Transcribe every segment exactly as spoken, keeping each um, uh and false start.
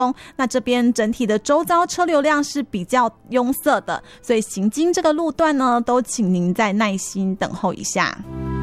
那这边整体的周遭车流量是比较拥塞的，所以行经这个路段呢，都请您再耐心等候一下。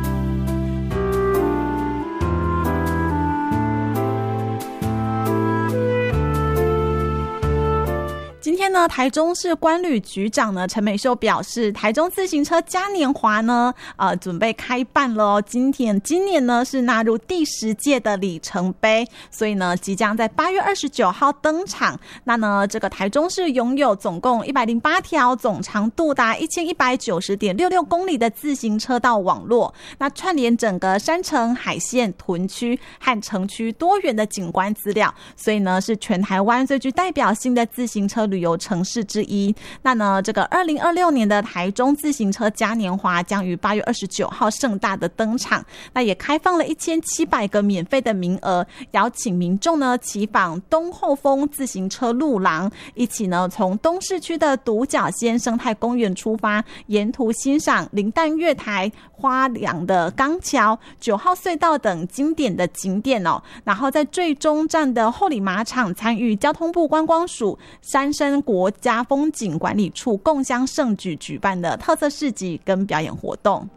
今天呢，台中市观旅局长呢陈美秀表示，台中自行车嘉年华呢，呃，准备开办了哦。今天今年呢是纳入第十届的里程碑，所以呢，即将在八月二十九号登场。那呢，这个台中市拥有总共一百零八条，总长度达一千一百九十点六六公里的自行车道网络，那串联整个山城、海线、屯区和城区多元的景观资料，所以呢，是全台湾最具代表性的自行车旅游城市之一。那呢，这个二零二六年的台中自行车嘉年华将于八月二十九号盛大的登场。那也开放了一千七百个免费的名额，邀请民众呢骑访东后峰自行车路廊，一起呢从东市区的独角仙生态公园出发，沿途欣赏林淡月台、花梁的钢桥、九号隧道等经典的景点哦。然后在最终站的后里马场参与交通部观光署山深国家风景管理处共襄盛举举办的特色市集跟表演活动。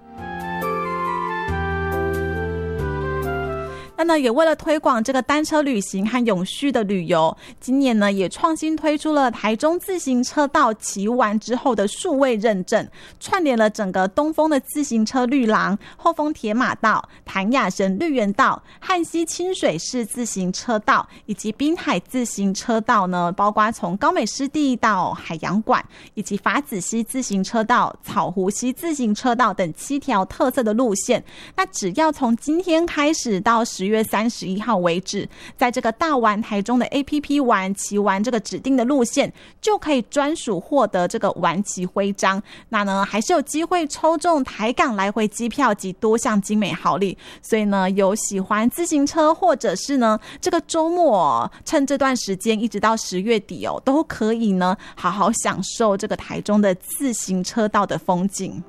那呢，也为了推广这个单车旅行和永续的旅游，今年呢也创新推出了台中自行车道骑完之后的数位认证，串联了整个东风的自行车绿廊、后丰铁马道、潭雅神绿园道、汉溪清水市自行车道以及滨海自行车道呢，包括从高美湿地到海洋馆，以及法子溪自行车道、草湖溪自行车道等七条特色的路线。那只要从今天开始到十月三十一号为止，在这个大玩台中的 A P P 玩骑完这个指定的路线，就可以专属获得这个玩骑徽章。那呢，还是有机会抽中台港来回机票及多项精美好礼。所以呢，有喜欢自行车或者是呢这个周末趁这段时间一直到十月底哦，都可以呢好好享受这个台中的自行车道的风景。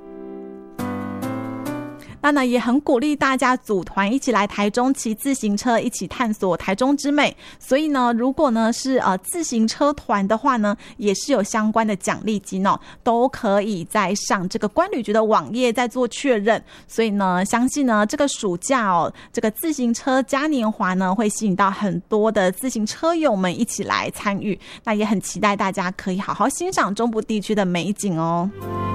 那呢，也很鼓励大家组团一起来台中骑自行车，一起探索台中之美。所以呢，如果呢是呃自行车团的话呢，也是有相关的奖励金哦，都可以在上这个观旅局的网页再做确认。所以呢，相信呢这个暑假哦，这个自行车嘉年华呢会吸引到很多的自行车友们一起来参与。那也很期待大家可以好好欣赏中部地区的美景哦。